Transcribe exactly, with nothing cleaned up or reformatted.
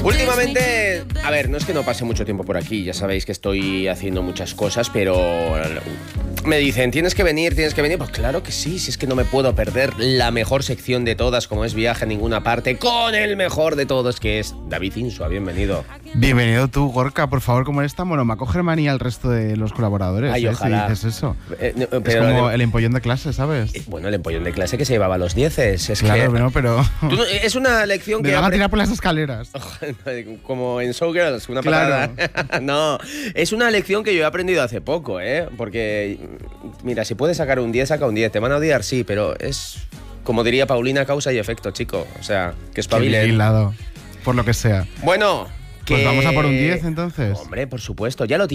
Últimamente, a ver, no es que no pase mucho tiempo por aquí, ya sabéis que estoy haciendo muchas cosas, pero me dicen, tienes que venir, tienes que venir. Pues claro que sí, si es que no me puedo perder la mejor sección de todas, como es Viaje a Ninguna Parte, con el mejor de todos, que es David Insua. Bienvenido. Bienvenido tú, Gorka, por favor, como eres tan bueno, me acoge manía al resto de los colaboradores. Ay, ¿eh? ojalá. Si dices eso. Eh, no, es pero como de... el empollón de clase, ¿sabes? Eh, bueno, el empollón de clase que se llevaba a los dieces. Es claro, que... no, pero... Tú no, es una lección me que... van a apre... tirar por las escaleras. Como en Showgirls, una claro. patada. No, es una lección que yo he aprendido hace poco, ¿eh? Porque, mira, si puedes sacar un diez, saca un diez. Te van a odiar, sí, pero es... Como diría Paulina, causa y efecto, chico. O sea, que espabilen. Vigilado, por lo que sea. Bueno, que... Pues vamos a por un diez, entonces. Hombre, por supuesto, ya lo